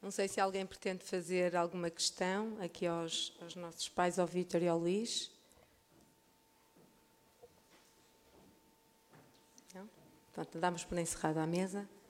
Não sei se alguém pretende fazer alguma questão aqui aos nossos pais, ao Vítor e ao Luís. Não? Portanto, damos por encerrada a mesa.